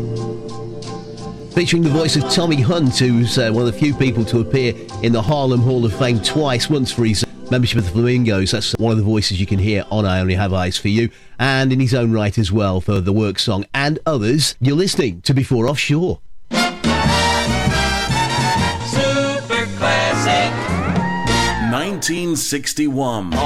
Featuring the voice of Tommy Hunt, who's one of the few people to appear in the Harlem Hall of Fame twice, once for his membership of the Flamingos. That's one of the voices you can hear on I Only Have Eyes for You, and in his own right as well for the work song and others. You're listening to Before Offshore. Super Classic 1961.